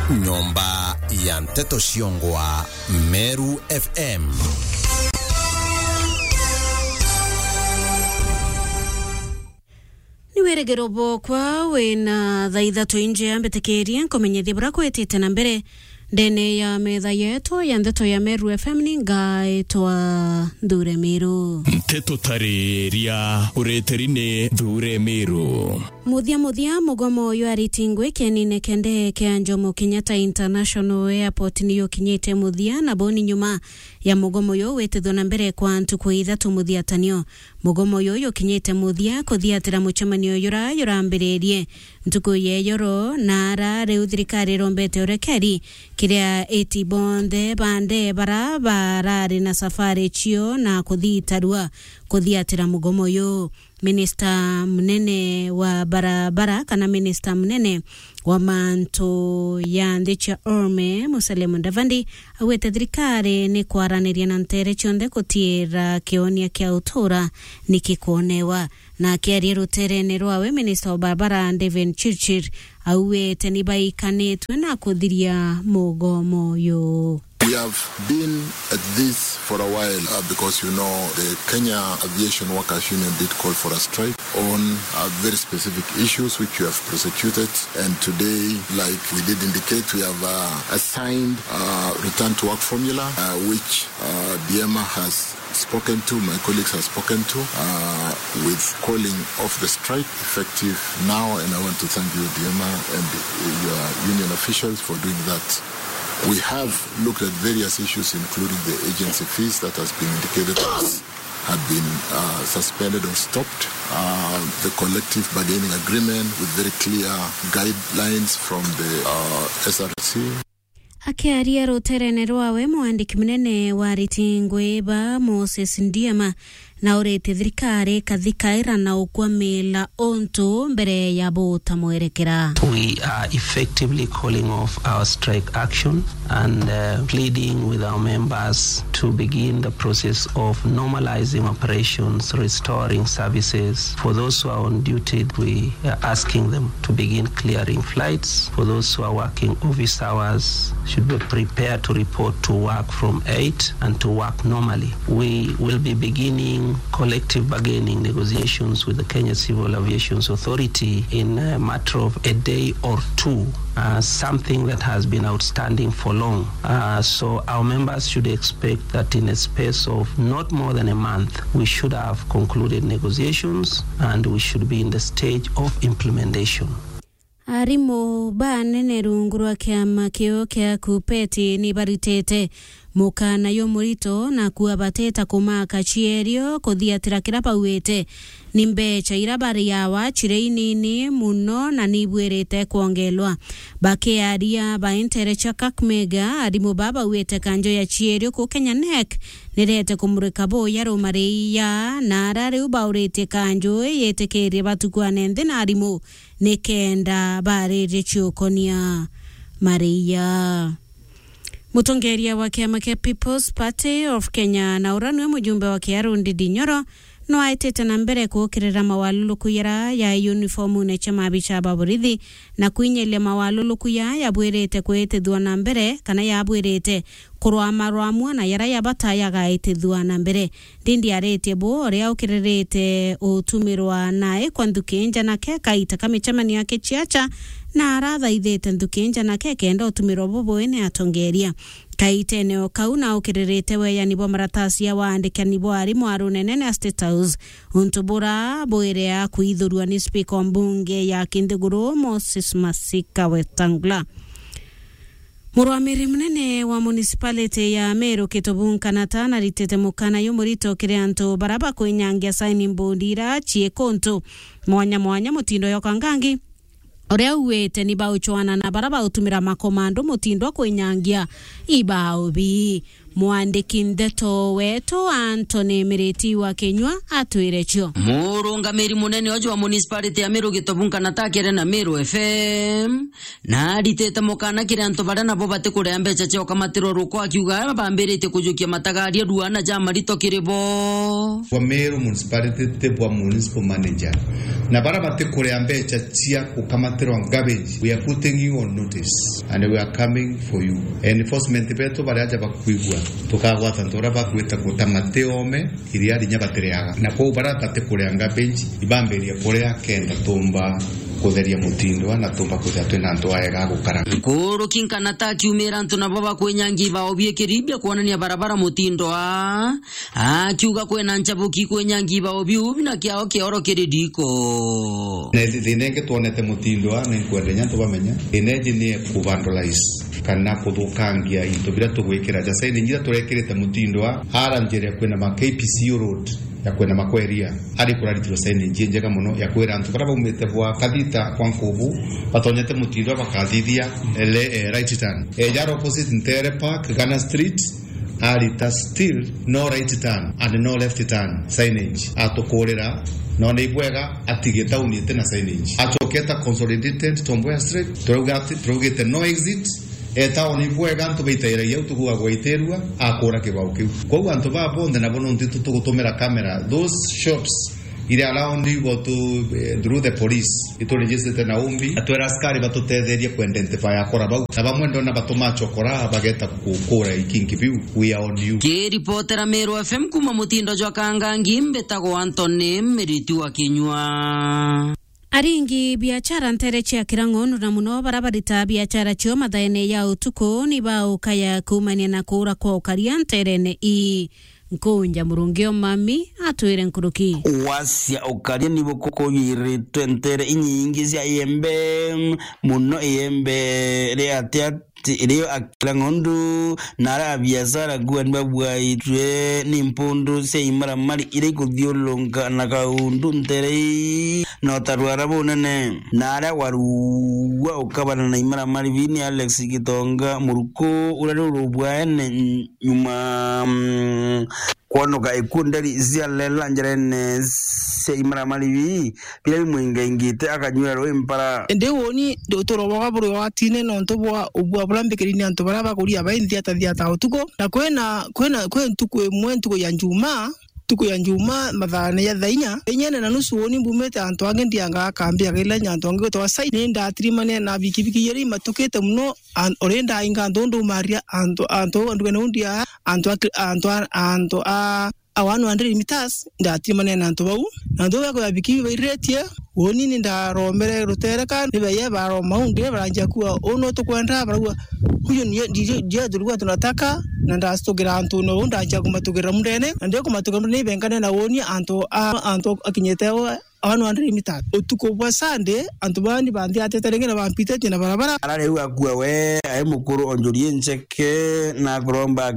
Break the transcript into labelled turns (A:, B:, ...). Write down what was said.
A: Nyomba ya Mteto Shiongwa, Meru FM.
B: Niweregerobo kwa wena thaitha tuinje ambetekeria nkomenyethia bura kwetete na mbere ndene ya metha yetu ya Ndeto ya Meru FM ngaitwa Thure Miru.
C: Mteto tareria ureterine Thure Miru.
B: Muthia mugomo yu aritingwe kenine kende kia Jomo Kenyatta International Airport niyo kinyete muthia na boni nyuma ya mugomo yu wetithwo na mbere kwa ntuku ithatu muthia tanio. Mugomo yu kinyete muthia kuthiatira mucemanio yurambiririe ntuku yeyoro na riu thirikari rombete urekeri kiria etibonde bande barabara na safari chio na kuthitarua kuthiatira mugomo yu. Minister mnene wa barabara kana minister mnene wa manto ya Ndicha Orme Musalia Mudavadi awete thirikari ni kwaraniria na ntere chonde kutira kionia kia utura nikikuonewa na kiaria ruterene rwawe minister wa barabara David Chirchir awete nibaikanetwe na kuthiria mugomo yu.
D: We have been at this for a while because, you know, the Kenya Aviation Workers Union did call for a strike on very specific issues which we have prosecuted. And today, like we did indicate, we have assigned return to work formula, which Diema has spoken to, my colleagues have spoken to, with calling off the strike effective now. And I want to thank you, Diema, and your union officials for doing that. We have looked at various issues, including the agency fees that has been indicated as had been suspended or stopped, the collective bargaining agreement with very clear guidelines from the SRC.
B: Akiaria ruterene rwawe mwandiki mnene wa ritingwe ba Moses Ndiema na urete thirikari kathikaira na ukwamila onto mbere ya bota mwerekera.
E: We are effectively calling off our strike action and pleading with our members to begin the process of normalizing operations, restoring services. For those who are on duty, we are asking them to begin clearing flights. For those who are working office hours, should be prepared to report to work from 8 and to work normally. We will be beginning collective bargaining negotiations with the Kenya Civil Aviation Authority in a matter of a day or two, something that has been outstanding for long. So our members should expect that in a space of not more than a month, we should have concluded negotiations and we should be in the stage of implementation.
B: Arimo ba nene rungurwa kiama kio kia kupeti ni baritete mukana yo murito na kuabateta kumaka chierio kuthiatira kirapa uete nimbecha irabari yawa chireini muno na nibwerete kuongelwa bakearia ba interecha kakmega arimo baba uete kanjo ya chierio ku Kenya nek nirete kumurika boya romaria na arare ubaurete kanjo yetekerie batukwane ndena arimo nekenda barere chiokonia Maria. Mutongeria wa kiama kia People's Party of Kenya na uranwe mujumbe wa Kiarundi Dinyoro no aitete na mbere kuokirira mawaluluku ya uniformu necha mabicha baburithi na kuinyele mawaluluku ya bwerete kwetethwa na mbere kana ya bwerete kurwa marwamwa na yara ya bataya gaitethwa na mbere ndindi arete bo ria ukirerete utumirwa nae kwa ndukenja na keka itakamichemani yake chiacha na aratha ithete ndukenja na keke enda utumiro bobo ene atongeria kaite eneo kauna ukirerete weya nibo maratasi ya waandika nibo arimu arunene na State House untubura boerea kuidhurua ni speaker mbunge ya Kinduguru Moses Masika Wetangula. Murwamiri mnene wa municipality ya Meru Kitobunka na ritete mukana yumurito kireanto baraba kwenyangia saini mbondira chie konto mwanya mutindo yokangangi orea uwete ni bauchwana na baraba utumira makomando mutindo kwenyangia ibao bi mwandiki ndeto wetu Anthony Miriti wa Kenywa atwirecho.
F: Murungamiri munene ojo wa municipality ya Meru gitobunka natakire na Meru FM na ritete mukana kire antu barana bo bate kurea mbeca cio kamatiro ruko akiuga bambirite kujukia matagaria duana jama ritokirebo
G: wa Meru municipality te bwa municipal manager na bara bate kurea mbeca cia kukamatiro garbage. We are putting you on notice and we are coming for you. Enforcement beto baraja bakuigwa tukagwa tantora bakwita gutamate ome iria rinya batereaga na ko bara bate kurea garbage ibamberia kurea kenda tumba kutheria mutindo na tumba kuthatwe na ndo aega gukara
F: kuru kinkana ta kiumira ntu na baba kwenyangi ba obie kiribia kuonania barabara mutindo kiuga kwena nchabuki kwenyangi ba obiu na kiao kioro kiridiko
G: nenge tuonete mutindo na kwendenya ntu bamenya eneji ni kubandolize kana kudukangia into bila tugwikira jasa ningira turekirite mutindo ara njere kwena ma KPC road ya kwena makweria ari kuraritiro saini njega muno ya kwera antu bara umete bwa kadita kwa nkubu batonyete mutindo bakathithia right turn yaro opposite Ntere Park Ghana Street arita still no right turn and no left turn signage atokorera no neibwega atigeta unite na signage atoketa consolidated Tomboya Street turugite no exit eta onibwega ntu beitaira yau tuguwa gwaiterua akora kibao kiu kwa antu ba bonde na bono ntitu tugutumira camera those shops ile around you go to through the police itorejesete na umbi atwera askari batutetheria ku identify akora bau abamwendo na batuma chokora bageta kukura ikinki view we are on you.
F: Ke reporter Meru FM kuma mutindo jwa kangangi mbetago Anthony Miriti wa Kenywa.
B: Aringi biachara ntereche akirang'onu na muno barabarita biachara chio mathaene ya utuko ni bao kaya kumania na kura kwa ukaria nterene nkunja murungio mami atwire nkuruki
H: wasia ukaria nibo koko yiritwe ntere inyingi cia yembe muno yembe reatia iliyo akirang'ondu nara biashara gwanba bwaitwe ni mpundu se imara mali ile kuthiolonga na kaundu ntere no tarwara bonene nara waruwa ukabana na imara mali vini Alex Gitonga muruko uraruru bwane nyuma kwano ga ikundari zia lela njerene se imara malivi bila mwingengite akanyura ro impara
I: ende woni dotoro wa buru wa tine no ntobwa ubwa bulambikiri anto baraba kuria baindi atadhiata utuko na kwena ntuko mwentuko ya njuma tuko ya njuma mathane ya thainya enyene na nusu woni mbumete anto agendianga akambia gila nyanto ngo to sai nenda atrimane na bikibiki yeri matokete muno orenda inga ndondo maria anto ndugene undia anto awanu 100 meters ndatrimane na anto bau na ndo yako ya bikibi bairetie woni ninda romere rutereka nibe ye baro maundi baranja kuwa ono to kwenda barua huyo ni je tulikuwa tunataka na ndastogira anto no ndanja kumatugira mundene ndio kumatugira ni bengane na woni anto akinyetewa awanu 100 meters utuko bwa sande anto bandi bandi ateterengena bampite tina barabara
H: arare wa kuwa we ai mukuru onjorie ncheke na gromba